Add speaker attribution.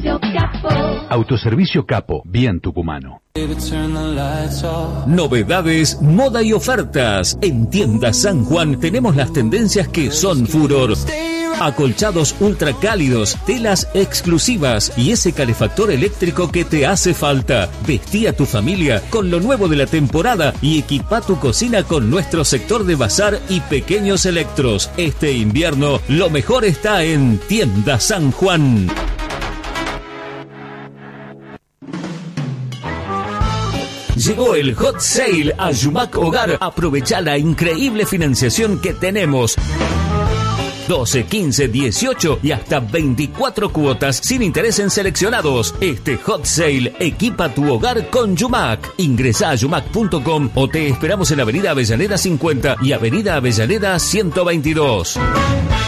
Speaker 1: Autoservicio Capo.
Speaker 2: Autoservicio Capo, bien tucumano.
Speaker 3: Novedades, moda y ofertas. En Tiendas San Juan tenemos las tendencias que son furor. Acolchados ultra cálidos, telas exclusivas y ese calefactor eléctrico que te hace falta. Vestí a tu familia con lo nuevo de la temporada y equipa tu cocina con nuestro sector de bazar y pequeños electros. Este invierno lo mejor está en Tiendas San Juan. Llegó el Hot Sale a Yumac Hogar. Aprovecha la increíble financiación que tenemos. 12, 15, 18 y hasta 24 cuotas sin interés en seleccionados. Este Hot Sale equipa tu hogar con Yumac. Ingresa a yumac.com o te esperamos en Avenida Avellaneda 50 y Avenida Avellaneda 122.